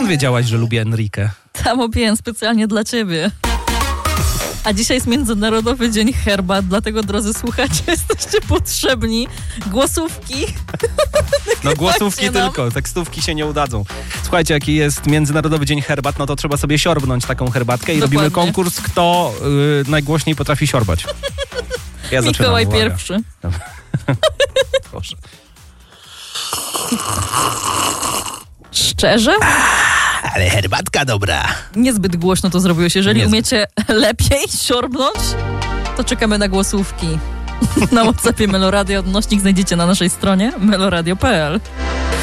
Skąd wiedziałaś, że lubię Enrique? Tam opiłem specjalnie dla ciebie. A dzisiaj jest Międzynarodowy Dzień Herbat, dlatego, drodzy słuchacze, jesteście potrzebni. Głosówki. No głosówki tylko, tekstówki się nie udadzą. Słuchajcie, jaki jest Międzynarodowy Dzień Herbat, no to trzeba sobie siorbnąć taką herbatkę i Dokładnie. robimy konkurs, kto najgłośniej potrafi siorbać. Ja zaczynam, Mikołaj uwaga. pierwszy. Proszę. Szczerze? Ale herbatka dobra. Niezbyt głośno to zrobiłeś. Jeżeli Niezbyt. umiecie lepiej siorbnąć, to czekamy na głosówki. Na WhatsAppie Meloradio. Odnośnik znajdziecie na naszej stronie meloradio.pl.